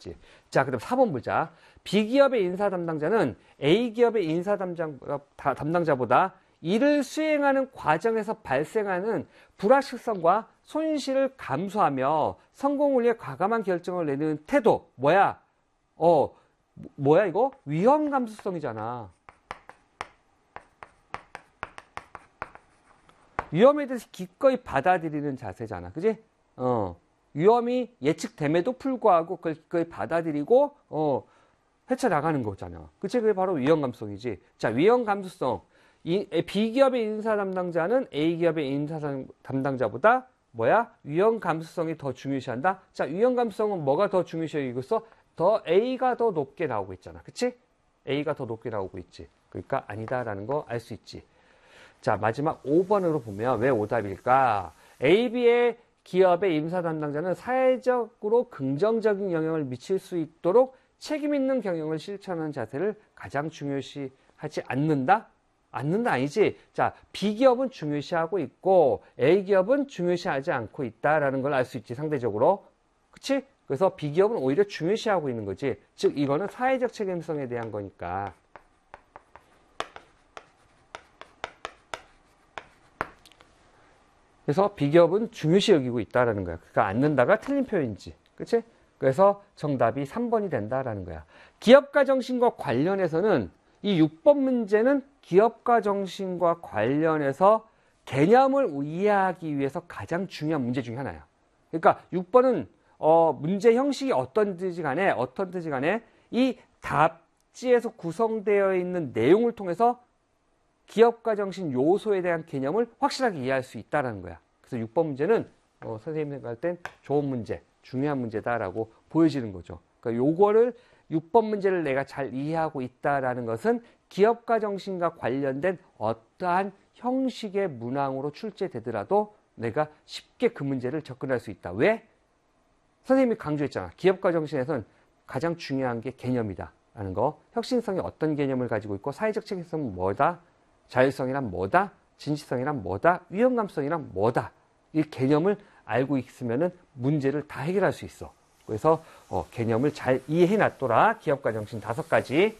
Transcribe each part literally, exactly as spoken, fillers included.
거지. 자, 그럼 사 번 보자. B기업의 인사 담당자는 A기업의 인사 담당, 담당자보다 일을 수행하는 과정에서 발생하는 불확실성과 손실을 감수하며 성공을 위해 과감한 결정을 내는 태도. 뭐야? 어, 뭐야 이거? 위험 감수성이잖아. 위험에 대해서 기꺼이 받아들이는 자세잖아. 그지? 어, 위험이 예측됨에도 불구하고 그걸 기꺼이 받아들이고, 어, 헤쳐나가는 거잖아. 그치? 그게 바로 위험 감수성이지. 자, 위험 감수성. 이, B기업의 인사 담당자는 A기업의 인사 담당자보다 뭐야? 위험 감수성이 더 중요시한다? 자, 위험 감수성은 뭐가 더 중요시하겠어? 더 A가 더 높게 나오고 있잖아. 그치? A가 더 높게 나오고 있지. 그러니까 아니다라는 거 알 수 있지. 자, 마지막 오 번으로 보면 왜 오답일까? A, B의 기업의 인사 담당자는 사회적으로 긍정적인 영향을 미칠 수 있도록 책임 있는 경영을 실천하는 자세를 가장 중요시하지 않는다? 않는다 아니지? 자, B기업은 중요시하고 있고 A기업은 중요시하지 않고 있다라는 걸 알 수 있지, 상대적으로. 그치? 그래서 B기업은 오히려 중요시하고 있는 거지. 즉, 이거는 사회적 책임성에 대한 거니까. 그래서 B기업은 중요시 여기고 있다라는 거야. 그러니까 않는다가 틀린 표현이지. 그치? 그래서 정답이 삼 번이 된다라는 거야. 기업가 정신과 관련해서는 이 육 번 문제는 기업가 정신과 관련해서 개념을 이해하기 위해서 가장 중요한 문제 중에 하나야. 그러니까 육 번은 어, 문제 형식이 어떤 뜻이 간에 어떤 뜻이 간에 이 답지에서 구성되어 있는 내용을 통해서 기업가 정신 요소에 대한 개념을 확실하게 이해할 수 있다는 거야. 그래서 육 번 문제는 어, 선생님 생각할 땐 좋은 문제, 중요한 문제다라고 보여지는 거죠. 그러니까 요거를 육 번 문제를 내가 잘 이해하고 있다라는 것은 기업가 정신과 관련된 어떠한 형식의 문항으로 출제되더라도 내가 쉽게 그 문제를 접근할 수 있다. 왜? 선생님이 강조했잖아. 기업가 정신에서는 가장 중요한 게 개념이다 라는 거. 혁신성이 어떤 개념을 가지고 있고 사회적 책임성은 뭐다? 자율성이란 뭐다? 진실성이란 뭐다? 위험감성이란 뭐다? 이 개념을 알고 있으면은 문제를 다 해결할 수 있어. 그래서 어, 개념을 잘 이해해 놨더라. 기업가 정신 다섯 가지.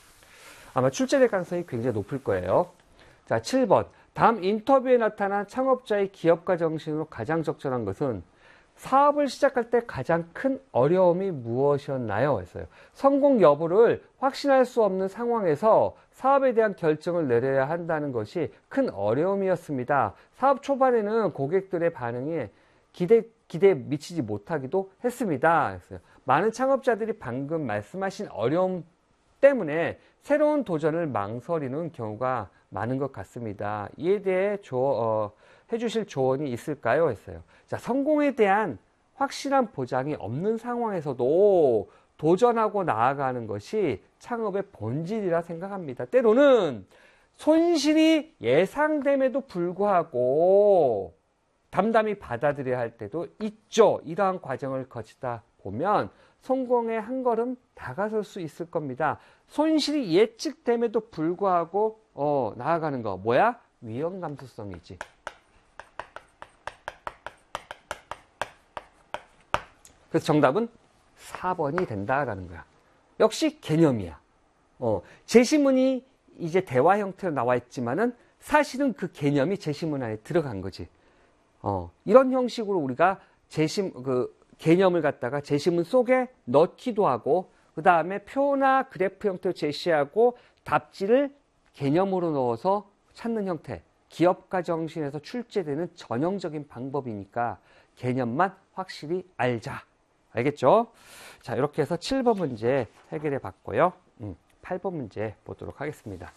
아마 출제될 가능성이 굉장히 높을 거예요. 자, 칠 번. 다음 인터뷰에 나타난 창업자의 기업가 정신으로 가장 적절한 것은 사업을 시작할 때 가장 큰 어려움이 무엇이었나요? 했어요. 성공 여부를 확신할 수 없는 상황에서 사업에 대한 결정을 내려야 한다는 것이 큰 어려움이었습니다. 사업 초반에는 고객들의 반응이 기대, 기대에 미치지 못하기도 했습니다. 했어요. 많은 창업자들이 방금 말씀하신 어려움 때문에 새로운 도전을 망설이는 경우가 많은 것 같습니다. 이에 대해 조, 어, 해주실 조언이 있을까요? 했어요. 자, 성공에 대한 확실한 보장이 없는 상황에서도 도전하고 나아가는 것이 창업의 본질이라 생각합니다. 때로는 손실이 예상됨에도 불구하고 담담히 받아들여야 할 때도 있죠. 이러한 과정을 거치다 보면 성공에 한 걸음 다가설 수 있을 겁니다. 손실이 예측됨에도 불구하고 어, 나아가는 거 뭐야? 위험 감수성이지. 그래서 정답은 사 번이 된다라는 거야. 역시 개념이야. 어, 제시문이 이제 대화 형태로 나와 있지만은 사실은 그 개념이 제시문 안에 들어간 거지. 어, 이런 형식으로 우리가 제시, 그 개념을 갖다가 제시문 속에 넣기도 하고, 그 다음에 표나 그래프 형태로 제시하고 답지를 개념으로 넣어서 찾는 형태. 기업가 정신에서 출제되는 전형적인 방법이니까 개념만 확실히 알자. 알겠죠? 자, 이렇게 해서 칠 번 문제 해결해 봤고요. 음, 팔 번 문제 보도록 하겠습니다.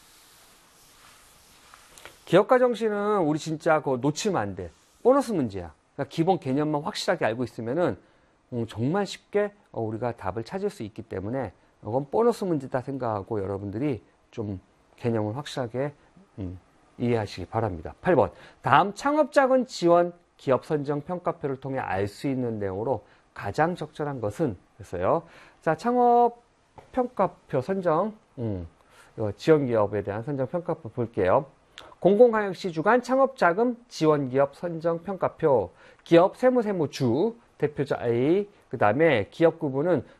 기업가 정신은 우리 진짜 그거 놓치면 안 돼. 보너스 문제야. 그러니까 기본 개념만 확실하게 알고 있으면은 음, 정말 쉽게 어, 우리가 답을 찾을 수 있기 때문에 이건 보너스 문제다 생각하고 여러분들이 좀 개념을 확실하게 음, 이해하시기 바랍니다. 팔 번. 다음 창업자금 지원 기업 선정 평가표를 통해 알 수 있는 내용으로 가장 적절한 것은 했어요. 자, 창업 평가표 선정, 음, 지원 기업에 대한 선정 평가표 볼게요. 공공광역시 주관 창업자금 지원기업 선정평가표, 기업 세무세무주, 대표자 A, 그 다음에 기업 구분은